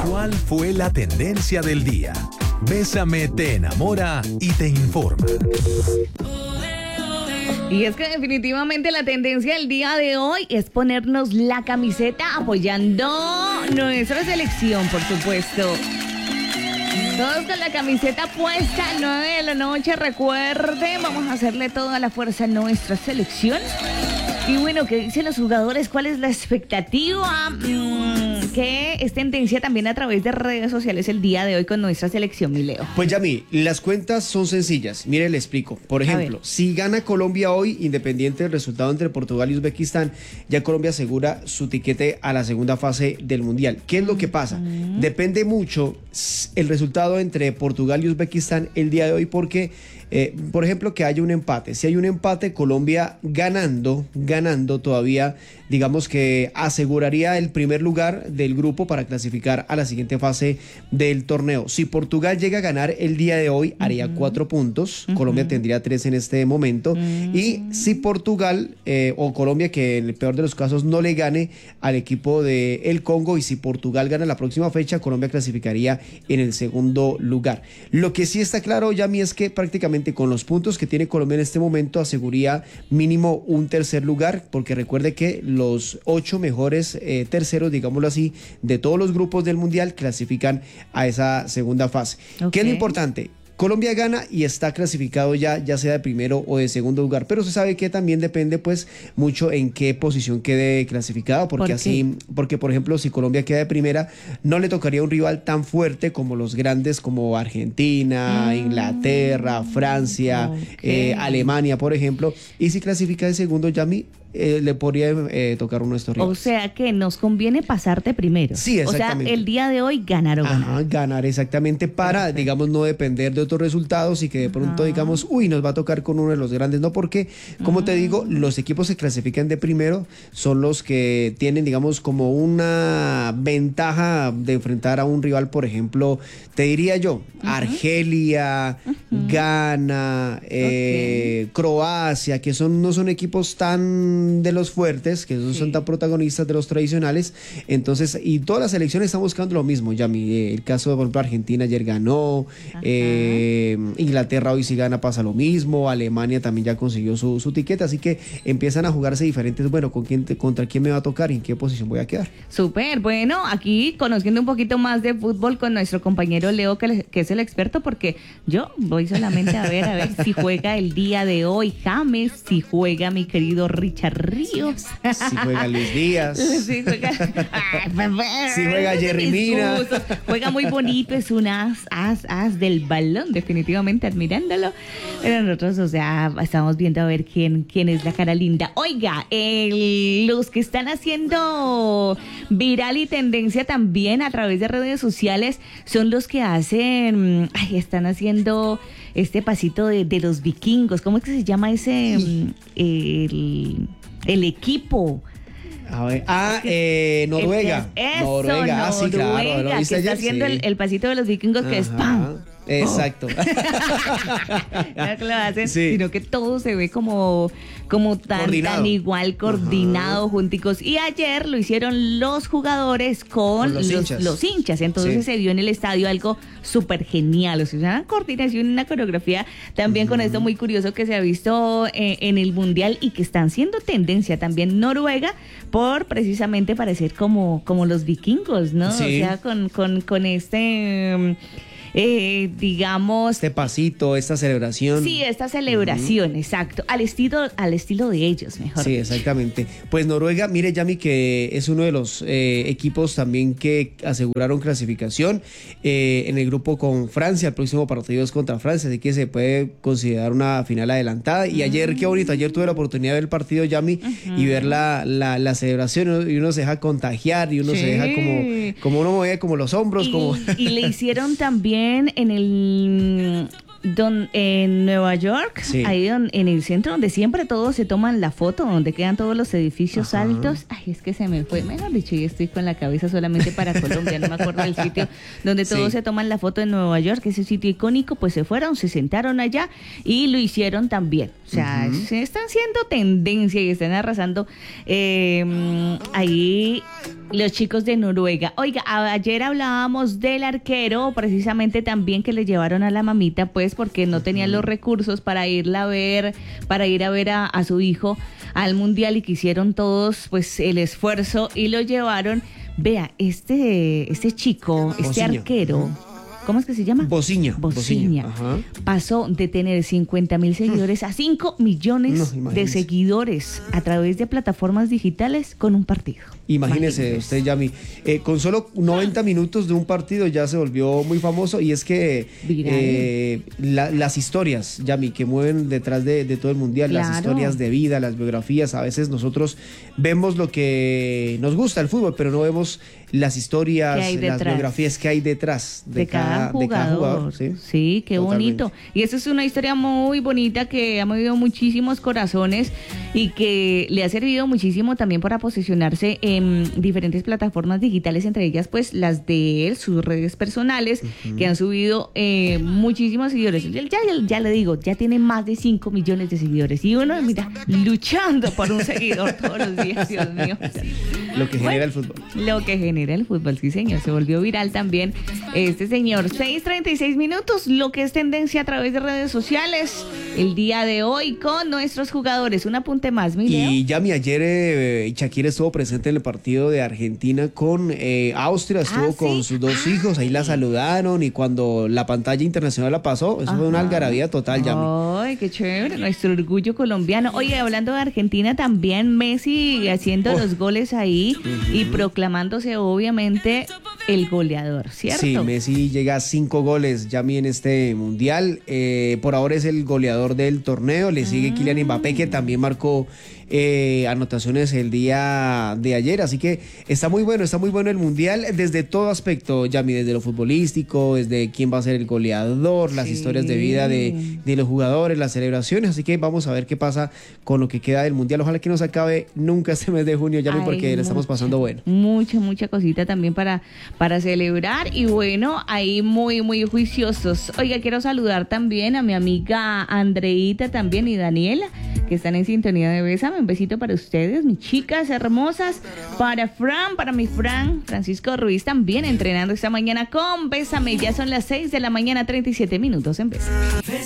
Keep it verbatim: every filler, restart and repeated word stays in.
¿Cuál fue la tendencia del día? Bésame te enamora y te informa. Y es que definitivamente la tendencia del día de hoy es ponernos la camiseta apoyando nuestra selección, por supuesto. Todos con la camiseta puesta, nueve de la noche, recuerden, vamos a hacerle toda la fuerza a nuestra selección. Y bueno, ¿qué dicen los jugadores? ¿Cuál es la expectativa? Mm, que es tendencia también a través de redes sociales el día de hoy con nuestra selección, mi Leo. Pues Yami, las cuentas son sencillas. Mire, le explico. Por ejemplo, si gana Colombia hoy, independiente del resultado entre Portugal y Uzbekistán, ya Colombia asegura su tiquete a la segunda fase del Mundial. ¿Qué es lo que pasa? Uh-huh. Depende mucho el resultado entre Portugal y Uzbekistán el día de hoy porque... Eh, por ejemplo, que haya un empate. Si hay un empate, Colombia ganando, ganando todavía, digamos que aseguraría el primer lugar del grupo para clasificar a la siguiente fase del torneo. Si Portugal llega a ganar el día de hoy, haría uh-huh. cuatro puntos. Uh-huh. Colombia tendría tres en este momento. Uh-huh. Y si Portugal eh, o Colombia, que en el peor de los casos no le gane al equipo de el Congo, y si Portugal gana la próxima fecha, Colombia clasificaría en el segundo lugar. Lo que sí está claro, Yami, es que prácticamente con los puntos que tiene Colombia en este momento aseguraría mínimo un tercer lugar, porque recuerde que los ocho mejores eh, terceros, digámoslo así, de todos los grupos del Mundial clasifican a esa segunda fase. Okay. ¿Qué es lo importante? Colombia gana y está clasificado ya, ya sea de primero o de segundo lugar, pero se sabe que también depende pues mucho en qué posición quede clasificado, porque ¿Por así, porque por ejemplo si Colombia queda de primera, no le tocaría un rival tan fuerte como los grandes como Argentina, mm. Inglaterra, Francia, okay. eh, Alemania, por ejemplo, y si clasifica de segundo, Yami, Eh, le podría eh, tocar uno de estos rivales. O sea que nos conviene pasarte primero. Sí, exactamente. O sea, el día de hoy ganar o ganar. Ajá, ganar exactamente para, Perfecto. digamos, no depender de otros resultados y que de pronto Ajá. digamos, uy, nos va a tocar con uno de los grandes. No, porque, como Ajá. te digo, los equipos que clasifican de primero son los que tienen, digamos, como una ventaja de enfrentar a un rival, por ejemplo, te diría yo, Ajá. Argelia, Ajá. Ghana, eh, okay. Croacia, que son no son equipos tan de los fuertes, que no sí. son tan protagonistas de los tradicionales. Entonces, y todas las selecciones están buscando lo mismo, Yami. El caso de, por ejemplo, Argentina ayer ganó, eh, Inglaterra hoy si gana pasa lo mismo, Alemania también ya consiguió su, su tiquete, así que empiezan a jugarse diferentes, bueno, ¿con quién, contra quién me va a tocar y en qué posición voy a quedar? Súper, bueno, aquí conociendo un poquito más de fútbol con nuestro compañero Leo, que, que es el experto, porque yo voy solamente a ver, a ver si juega el día de hoy James, si juega mi querido Richard Ríos. Si juega Luis Díaz. Si juega, si juega Jerry Mina. Juega muy bonito, es un as, as, as del balón, definitivamente admirándolo. Pero nosotros, o sea, estamos viendo a ver quién, quién es la cara linda. Oiga, el, los que están haciendo viral y tendencia también a través de redes sociales son los que hacen, ay, están haciendo este pasito de, de los vikingos. ¿Cómo es que se llama ese? Sí. El, el equipo. A ver. Ah, eh, Noruega. Eso, Noruega, ah, sí, Noruega, claro. ¿Lo viste que está ayer? haciendo Sí. el, el pasito de los vikingos, que Ajá. es ¡pam! Exacto. No que lo hacen, sí. sino que todo se ve como, como tan, tan igual, coordinado, Ajá. junticos. Y ayer lo hicieron los jugadores con, con los, los, hinchas. los hinchas. Entonces sí. se vio en el estadio algo súper genial. O sea, una coordinación, una coreografía también uh-huh. con esto muy curioso que se ha visto eh, en el Mundial y que están siendo tendencia también Noruega por precisamente parecer como, como los vikingos, ¿no? Sí. O sea, con, con, con este... Eh, digamos... Este pasito, esta celebración. Sí, esta celebración, uh-huh. exacto. Al estilo, al estilo de ellos, mejor. Sí, exactamente. Pues Noruega, mire, Yami, que es uno de los eh, equipos también que aseguraron clasificación eh, en el grupo con Francia. El próximo partido es contra Francia, así que se puede considerar una final adelantada. Y uh-huh. ayer, qué bonito, ayer tuve la oportunidad de ver el partido, Yami, uh-huh. y ver la, la, la celebración, y uno se deja contagiar, y uno sí. se deja como, como uno mueve como los hombros. Y, como y le hicieron también en el don, en Nueva York, sí. ahí don, en el centro donde siempre todos se toman la foto, donde quedan todos los edificios Ajá. altos. Ay, es que se me fue, mejor dicho, yo estoy con la cabeza solamente para Colombia, no me acuerdo del sitio donde todos sí. se toman la foto en Nueva York, ese sitio icónico. Pues se fueron, se sentaron allá y lo hicieron también. O sea, uh-huh. se están siendo tendencia y están arrasando eh, ahí Los chicos de Noruega. Oiga, ayer hablábamos del arquero, precisamente también que le llevaron a la mamita, pues porque no tenían los recursos para irla a ver, para ir a ver a, a su hijo al mundial y que hicieron todos pues el esfuerzo y lo llevaron. Vea, este, este chico, este Bociña. arquero, ¿cómo es que se llama? Bociña. Bociña. Ajá. Pasó de tener cincuenta mil seguidores a cinco millones No, de seguidores a través de plataformas digitales con un partido. Imagínese, Imagínese. usted, Yami, eh, con solo noventa minutos de un partido ya se volvió muy famoso y es que eh, la, las historias, Yami, que mueven detrás de, de todo el mundial, Claro. las historias de vida, las biografías, a veces nosotros vemos lo que nos gusta el fútbol, pero no vemos las historias, las biografías que hay detrás de, de cada, cada, jugador. de cada jugador. Sí, sí qué Totalmente. bonito. Y esa es una historia muy bonita que ha movido muchísimos corazones y que le ha servido muchísimo también para posicionarse en diferentes plataformas digitales, entre ellas pues las de él, sus redes personales, uh-huh. que han subido eh, muchísimos seguidores. Ya, ya, ya le digo, ya tiene más de cinco millones de seguidores y uno, mira, luchando por un seguidor todos los días, Dios mío. Lo que genera bueno, el fútbol. Lo que genera el fútbol, sí señor. Se volvió viral también este señor. seis treinta y seis minutos, lo que es tendencia a través de redes sociales el día de hoy con nuestros jugadores. Un apunte más, mi Leo. Y Yami, ayer eh, Shakira estuvo presente en el partido de Argentina con eh, Austria, estuvo ah, con ¿sí? sus dos ah, hijos, ahí la saludaron y cuando la pantalla internacional la pasó, eso Ajá. fue una algarabía total, Yami. Ay, qué chévere, nuestro orgullo colombiano. Oye, hablando de Argentina también, Messi haciendo oh. los goles ahí uh-huh. y proclamándose obviamente el goleador, ¿cierto? Sí, Messi llega a cinco goles, Yami, en este mundial. Eh, por ahora es el goleador del torneo, le sigue mm. Kylian Mbappé, que también marcó Eh, anotaciones el día de ayer, así que está muy bueno, está muy bueno el mundial desde todo aspecto, Yami, desde lo futbolístico, desde quién va a ser el goleador, las sí. historias de vida de, de los jugadores, las celebraciones, así que vamos a ver qué pasa con lo que queda del mundial. Ojalá que no se acabe nunca este mes de junio, Yami, Ay, porque mucha, le estamos pasando bueno. Mucha, mucha cosita también para, para celebrar y bueno, ahí muy, muy juiciosos. Oiga, quiero saludar también a mi amiga Andreita también y Daniela, que están en sintonía de Bésame. Un besito para ustedes, mis chicas hermosas. Para Fran, para mi Fran, Francisco Ruiz también entrenando esta mañana con Bésame. Ya son las seis de la mañana, treinta y siete minutos en Bésame.